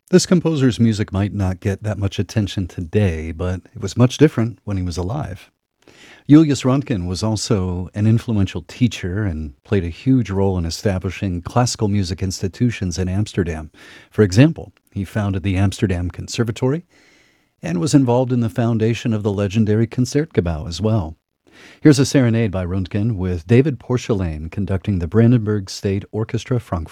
This composer's music might not get that much attention today, but it was much different when he was alive. Julius Röntgen was also an influential teacher and played a huge role in establishing classical music institutions in Amsterdam. For example, he founded the Amsterdam Conservatory and was involved in the foundation of the legendary Concertgebouw as well. Here's a serenade by Röntgen with David Porcelain conducting the Brandenburg State Orchestra Frankfurt.